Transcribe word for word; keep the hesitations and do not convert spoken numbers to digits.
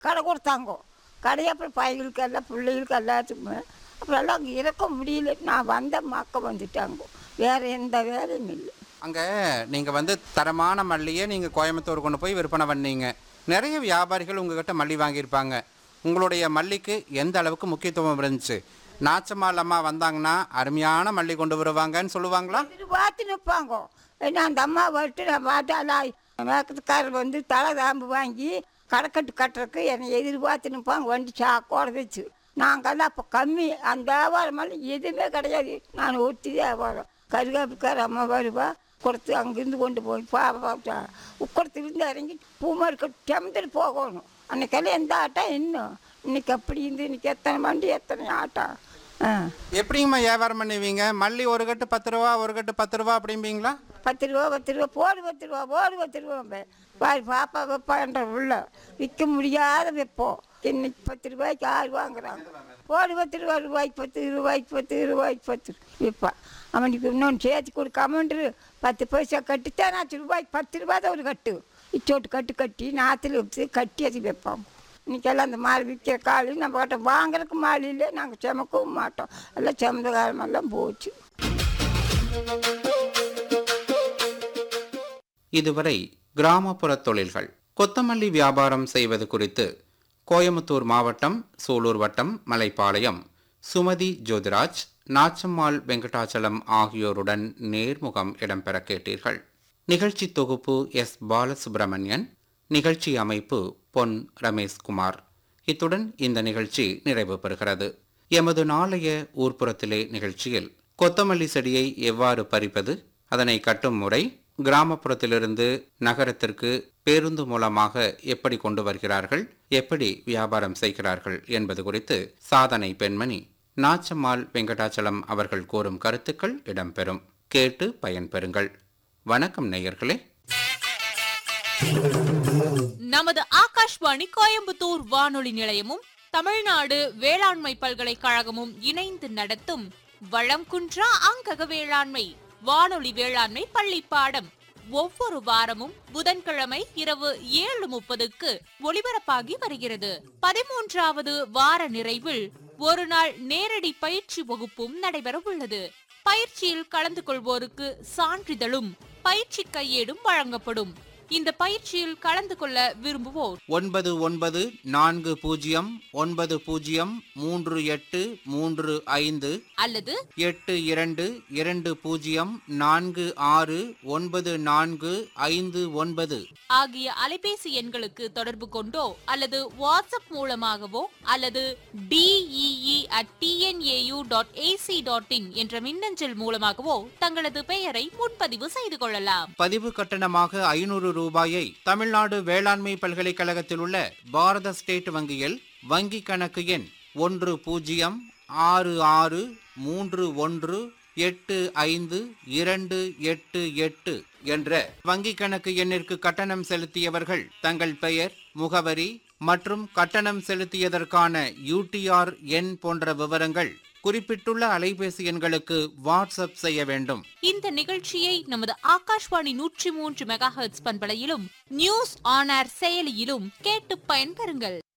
கடை கொடுத்தாங்கோ. கடையை அப்புறம் பையலுக்கு எல்லாம் பிள்ளைகளுக்கு எல்லாத்துக்குமே அப்புறம் எல்லாம் அங்கே இருக்க முடியல. நான் வந்த மக்கள் வந்துட்டாங்கோ. வேறு எந்த வேலையும் இல்லை. அங்கே நீங்கள் வந்து தரமான மல்லியை நீங்கள் கோயம்புத்தூர் கொண்டு போய் விற்பனை பண்ணீங்க. நிறைய வியாபாரிகள் உங்ககிட்ட மல்லி வாங்கியிருப்பாங்க. உங்களுடைய மல்லிக்கு எந்த அளவுக்கு முக்கியத்துவம் இருந்துச்சு? நாச்சம்மாள் அம்மா வந்தாங்கன்னா அருமையான மல்லி கொண்டு வருவாங்கன்னு சொல்லுவாங்களா? இது பார்த்து நிற்பாங்கோ. ஏன்னா அந்த அம்மா வந்துட்டு நான் பார்த்தாலாம் மேக்கத்துக்காரர் வந்து தலை தாம்பு வாங்கி கடைக்கட்டு கட்டுறதுக்கு என்னை எதிர்பார்த்து நிற்பாங்க. வண்டி சாக்கோட வச்சு நாங்கள்லாம் அப்போ கம்மி. அந்த வியாபாரமெல்லாம் எதுவுமே கிடையாது. நான் ஒருத்தி வியாபாரம். கருகாப்புக்கார அம்மா வருவா கொடுத்து அங்கேருந்து கொண்டு போய் பாப்பா உட்கொடுத்துருந்து இறங்கி பூமாருக்கு டெமந்துட்டு போகணும். அன்றைக்கெல்லாம் எந்த ஆட்டம் இன்னும் இன்னைக்கு அப்படி இருந்து இன்னைக்கு எத்தனை வண்டி எத்தனை ஆட்டம். ஆ எப்படிங்கம்மா வியாபாரம் பண்ணுவீங்க? மல்லி ஒரு கட்டு பத்து ரூபா ஒரு கட்டு பத்து ரூபா அப்படிம்பீங்களா? பத்து ரூபா பத்து ரூபா போடு பத்து ரூபா போடு பத்து ரூபா பாரு பாப்பா வைப்பான்ற உள்ள விற்க முடியாத வைப்போம். இன்னைக்கு பத்து ரூபாய்க்கு ஆறு வாங்குறாங்க. போடு பத்து ரூபா ரூபாய்க்கு பத்து ரூபாய்க்கு பத்து ரூபாய்க்கு பத்து விற்பா. அவனுக்கு இன்னொன்று சேர்த்து கொடு கமெண்ட்ரு பத்து பைசா கட்டித்தான் நாற்று ரூபாய்க்கு பத்து ரூபா தான் ஒரு கட்டு. இச்சோட்டு கட்டு கட்டி நாற்றுல வச்சு கட்டி அது வைப்போம். இன்றைக்கெல்லாம் அந்த மாடு விற்கிற காலி நம்ம கிட்ட வாங்குறதுக்கு மாடு இல்லை. நாங்கள் சுமக்கவும் மாட்டோம். எல்லாம் சுமந்த காலமெல்லாம் போச்சு. இதுவரை கிராமப்புற தொழில்கள் கொத்தமல்லி வியாபாரம் செய்வது குறித்து கோயமுத்தூர் மாவட்டம் சூலூர் வட்டம் மலைப்பாளையம் சுமதி ஜோதிராஜ், நாச்சம்மாள் வெங்கடாச்சலம் ஆகியோருடன் நேர்முகம் இடம்பெற கேட்டீர்கள். நிகழ்ச்சி தொகுப்பு எஸ் பாலசுப்ரமணியன், நிகழ்ச்சி அமைப்பு பொன் ரமேஷ்குமார். இத்துடன் இந்த நிகழ்ச்சி நிறைவு பெறுகிறது. எமது நாளைய ஊர்ப்புறத்திலே நிகழ்ச்சியில் கொத்தமல்லி செடியை எவ்வாறு பறிப்பது, அதனை கட்டும் முறை, கிராமப்புறத்திலிருந்து நகரத்திற்கு பேருந்து மூலமாக எப்படி கொண்டு வருகிறார்கள், எப்படி வியாபாரம் செய்கிறார்கள் என்பது குறித்து சாதனை பெண்மணி நாச்சம்மாள் வெங்கடாச்சலம் அவர்கள் கூறும் கருத்துக்கள் இடம்பெறும். கேட்டு பயன்பெறுங்கள். வணக்கம் நேயர்களே. நமது ஆகாஷ்வாணி கோயம்புத்தூர் வானொலி நிலையமும் தமிழ்நாடு வேளாண்மை பல்கலைக்கழகமும் இணைந்து நடத்தும் வளம் குன்றா அங்கக வேளாண்மை வானொலி வேளாண்மை பள்ளி பாடம் ஒவ்வொரு வாரமும் புதன்கிழமை இரவு ஏழு முப்பதுக்கு ஒளிபரப்பாகி வருகிறது. பதிமூன்றாவது வார நிறைவில் ஒரு நாள் நேரடி பயிற்சி வகுப்பும் நடைபெற உள்ளது. பயிற்சியில் கலந்து கொள்வோருக்கு சான்றிதழும் பயிற்சி கையேடும் வழங்கப்படும். இந்த பயிற்சியில் கலந்து கொள்ள விரும்புவோர் ஒன்பது ஒன்பது நான்கு பூஜ்ஜியம் ஒன்பது பூஜ்ஜியம் மூன்று எட்டு மூன்று ஐந்து அல்லது எட்டு இரண்டு இரண்டு பூஜ்ஜியம் நான்கு ஆறு ஒன்பது நான்கு ஐந்து ஒன்பது ஆகிய அலைபேசி எண்களுக்கு தொடர்பு கொண்டோ அல்லது வாட்ஸ்அப் மூலமாகவோ அல்லது DEE at TNAU dot AC dot in என்ற மின்னஞ்சல் மூலமாகவோ தங்களது பெயரை முன்பதிவு செய்து கொள்ளலாம். பதிவு கட்டணமாக ஐநூறு ரூபாயை தமிழ்நாடு வேளாண்மை பல்கலைக்கழகத்தில் உள்ள பாரத ஸ்டேட் வங்கியில் வங்கி கணக்கு எண் ஒன்று பூஜ்ஜியம் ஆறு ஆறு மூன்று ஒன்று எட்டு ஐந்து இரண்டு எட்டு எட்டு என்ற வங்கி கணக்கு எண்ணிற்கு கட்டணம் செலுத்தியவர்கள் தங்கள் பெயர், முகவரி மற்றும் கட்டணம் செலுத்தியதற்கான யூடிஆர் எண் போன்ற விவரங்கள் குறிப்பிட்டுள்ள அலைபேசி எண்களுக்கு வாட்ஸ்அப் செய்ய வேண்டும். இந்த நிகழ்ச்சியை நமது ஆகாஷ்வாணி நூற்றி மூன்று mega hertz பண்பலையிலும் news on air செயலியிலும் கேட்டு பயன்பெறுங்கள்.